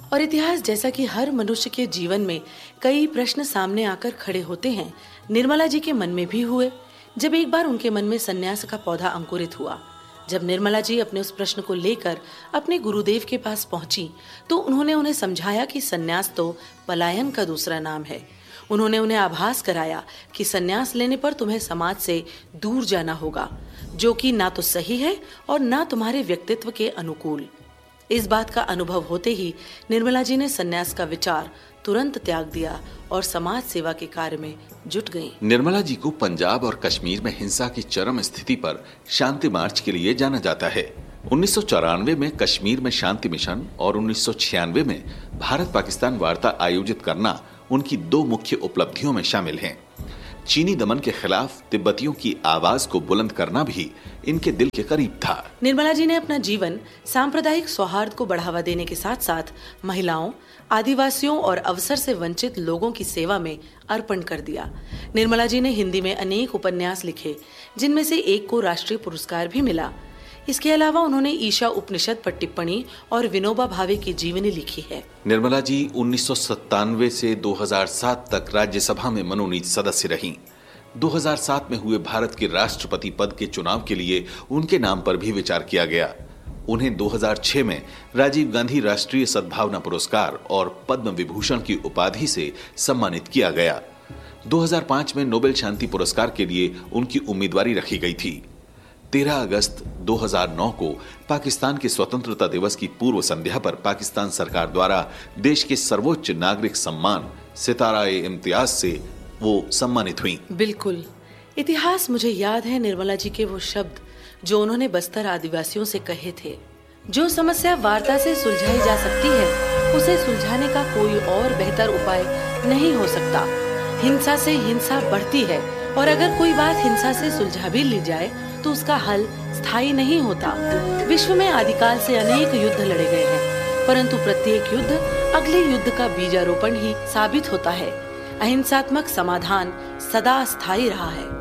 और इतिहास जैसा कि हर मनुष्य के जीवन में कई प्रश्न सामने आकर खड़े होते हैं, निर्मला जी के मन में भी हुए। जब एक बार उनके मन में सन्यास का पौधा अंकुरित हुआ, जब निर्मला जी अपने उस प्रश्न को लेकर अपने गुरुदेव के पास पहुंची, तो उन्होंने उन्हें समझाया कि सन्यास तो पलायन का दूसरा नाम है। उन्होंने उन्हें आभास कराया कि सन्यास लेने पर तुम्हें समाज से दूर जाना होगा, जो कि ना तो सही है और ना तुम्हारे व्यक्तित्व के अनुकूल। इस बात का अनुभव होते ही निर्मला जी ने सन्यास का विचार तुरंत त्याग दिया और समाज सेवा के कार्य में जुट गईं। निर्मला जी को पंजाब और कश्मीर में हिंसा की चरम स्थिति पर शांति मार्च के लिए जाना जाता है। 1994 में कश्मीर में शांति मिशन और 1996 में भारत पाकिस्तान वार्ता आयोजित करना उनकी दो मुख्य उपलब्धियों में शामिल हैं। चीनी दमन के खिलाफ तिब्बतियों की आवाज को बुलंद करना भी इनके दिल के करीब था। निर्मला जी ने अपना जीवन सांप्रदायिक सौहार्द को बढ़ावा देने के साथ साथ महिलाओं, आदिवासियों और अवसर से वंचित लोगों की सेवा में अर्पण कर दिया। निर्मला जी ने हिंदी में अनेक उपन्यास लिखे, जिनमें से एक को राष्ट्रीय पुरस्कार भी मिला। इसके अलावा उन्होंने ईशा उपनिषद पर टिप्पणी और विनोबा भावे की जीवनी लिखी है। निर्मला जी 1997 से 2007 तक राज्यसभा में मनोनीत सदस्य रहीं। 2007 में हुए भारत के राष्ट्रपति पद के चुनाव के लिए उनके नाम पर भी विचार किया गया। उन्हें 2006 में राजीव गांधी राष्ट्रीय सद्भावना पुरस्कार और पद्म विभूषण की उपाधि से सम्मानित किया गया। 2005 में नोबेल शांति पुरस्कार के लिए उनकी उम्मीदवारी रखी गई थी। 13 अगस्त 2009 को पाकिस्तान के स्वतंत्रता दिवस की पूर्व संध्या पर पाकिस्तान सरकार द्वारा देश के सर्वोच्च नागरिक सम्मान सितारा-ए-इम्तियाज से वो सम्मानित हुई। बिल्कुल, इतिहास मुझे याद है निर्मला जी के वो शब्द जो उन्होंने बस्तर आदिवासियों से कहे थे, जो समस्या वार्ता से सुलझाई जा सकती है, उसे सुलझाने का कोई और बेहतर उपाय नहीं हो सकता। हिंसा से हिंसा बढ़ती है और अगर कोई बात हिंसा से सुलझा भी ली जाए तो उसका हल स्थायी नहीं होता। विश्व में आदिकाल से अनेक युद्ध लड़े गए हैं, परंतु प्रत्येक युद्ध अगले युद्ध का बीजारोपण ही साबित होता है। अहिंसात्मक समाधान सदा स्थायी रहा है।